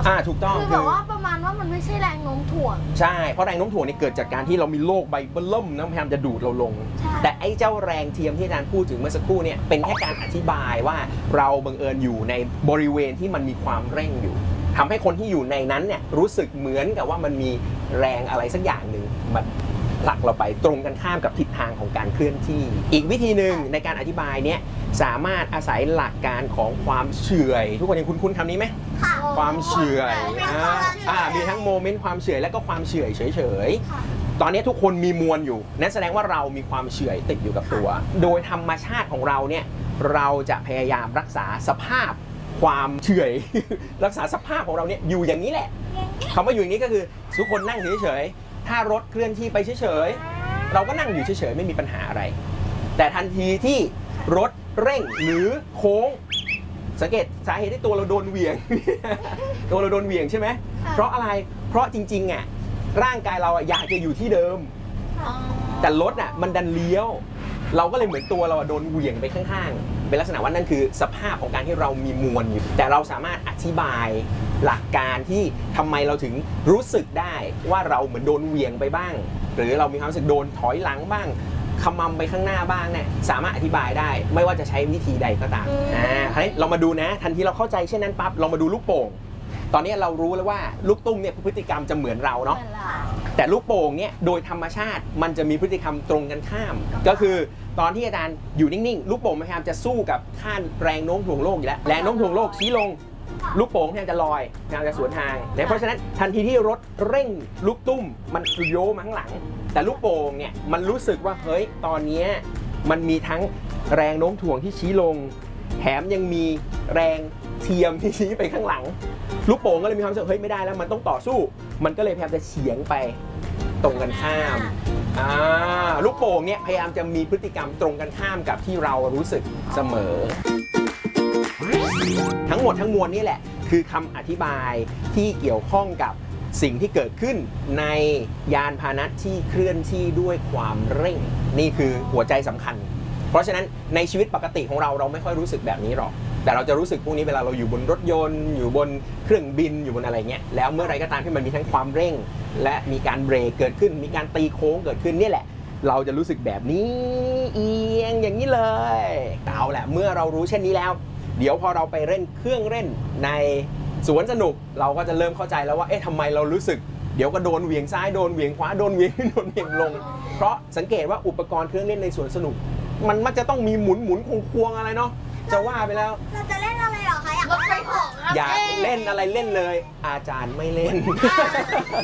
ถูกต้องคือแบบว่าประมาณว่ามันไม่ใช่แรงโน้มถ่วงใช่เพราะแรงโน้มถ่วงนี่เกิดจากการที่เรามีโลกใบเบิ่มนะพยายามจะดูดเราลงแต่ไอ้เจ้าแรงเทียมที่อาจารย์พูดถึงเมื่อสักครู่เนี่ยเป็นแค่การอธิบายว่าเราบังเอิญอยู่ในบริเวณที่มันมีความเร่งอยู่ทำให้คนที่อยู่ในนั้นเนี่ยรู้สึกเหมือนกับว่ามันมีแรงอะไรสักอย่างหนึ่งมันผลักเราไปตรงกันข้ามกับทิศทางของการเคลื่อนที่อีกวิธีหนึ่งในการอธิบายเนี่ยสามารถอาศัยหลักการของความเฉื่อยทุกคนยังคุ้นคำนี้ไหมความเฉื่อยมีทั้งโมเมนต์ความเฉื่อยและก็ความเฉื่อยเฉยๆตอนนี้ทุกคนมีมวลอยู่นั่นแสดงว่าเรามีความเฉื่อยติดอยู่กับตัวโดยธรรมชาติของเราเนี่ยเราจะพยายามรักษาสภาพความเฉื่อย รักษาสภาพของเราเนี่ยอยู่อย่างนี้แหละคำว่าอยู่อย่างนี้ก็คือทุกคนนั่งเฉยๆถ้ารถเคลื่อนที่ไปเฉยๆเราก็นั่งอยู่เฉยๆไม่มีปัญหาอะไรแต่ทันทีที่รถเร่งหรือโค้งสังเกตสาเหตุที่ตัวเราโดนเหวี่ยง ตัวเราโดนเหวี่ยงใช่ไหมเพราะอะไรเพราะจริงๆอ่ะร่างกายเราอยากจะอยู่ที่เดิมแต่รถอ่ะมันดันเลี้ยวเราก็เลยเหมือนตัวเราโดนเหวี่ยงไปข้างๆเป็นลักษณะว่านั่นคือสภาพของการที่เรามีมวลอยู่แต่เราสามารถอธิบายหลักการที่ทำไมเราถึงรู้สึกได้ว่าเราเหมือนโดนเหวี่ยงไปบ้างหรือเรามีความรู้สึกโดนถอยหลังบ้างขมำไปข้างหน้าบ้างเนี่ยสามารถอธิบายได้ไม่ว่าจะใช้วิธีใดก็ตามคราวนี้เรามาดูนะทันทีเราเข้าใจเช่นนั้นปั๊บเรามาดูลูกโป่งตอนนี้เรารู้แล้วว่าลูกตุ้มเนี่ยพฤติกรรมจะเหมือนเราเนาะแต่ลูกโป่งเนี่ยโดยธรรมชาติมันจะมีพฤติกรรมตรงกันข้ามก็คือตอนที่อาจารย์อยู่นิ่งๆลูกโป่งพยายามจะสู้กับค่าแรงโน้มถ่วงโลกอยู่แล้วแรงโน้มถ่วงโลกชี้ลงลูกโป่งพยายามจะลอยพยายามจะสวนทางเพราะฉะนั้นทันทีที่รถเร่งลูกตุ้มมันโยมาข้างหลังแต่ลูกโป่งเนี่ยมันรู้สึกว่าเฮ้ยตอนนี้มันมีทั้งแรงโน้มถ่วงที่ชี้ลงแถมยังมีแรงเทียมที่ชี้ไปข้างหลังลูกโป่งก็เลยมีความรู้สึกเฮ้ยไม่ได้แล้วมันต้องต่อสู้มันก็เลยพยายามจะเฉียงไปตรงกันข้ามลูกโป่งเนี่ยพยายามจะมีพฤติกรรมตรงกันข้ามกับที่เรารู้สึกเสมอทั้งหมดทั้งมวลนี่แหละคือคำอธิบายที่เกี่ยวข้องกับสิ่งที่เกิดขึ้นในยานพาหนะที่เคลื่อนที่ด้วยความเร่งนี่คือหัวใจสำคัญเพราะฉะนั้นในชีวิตปกติของเราไม่ค่อยรู้สึกแบบนี้หรอกแต่เราจะรู้สึกพวกนี้เวลาเราอยู่บนรถยนต์อยู่บนเครื่องบินอยู่บนอะไรเงี้ยแล้วเมื่อไรก็ตามที่มันมีทั้งความเร่งและมีการเบรกเกิดขึ้นมีการตีโค้งเกิดขึ้นนี่แหละเราจะรู้สึกแบบนี้เอียงอย่างนี้เลยเอาแหละเมื่อเรารู้เช่นนี้แล้วเดี๋ยวพอเราไปเล่นเครื่องเล่นในสวนสนุกเราก็จะเริ่มเข้าใจแล้วว่าเอ๊ะทำไมเรารู้สึกเดี๋ยวก็โดนเหวี่ยงซ้ายโดนเหวี่ยงขวาโดนเหวี่ยงขึ้นโดนเหวี่ยงลงเพราะสังเกตว่าอุปกรณ์เครื่องเล่นในสวนสนุกมันมักจะต้องมีหมุนควงอะไรเนาะจะว่าไปแล้วเราจะเล่นอะไรหรอคะอยากเล่นของอยากเล่นอะไรเล่นเลยอาจารย์ไม่เล่น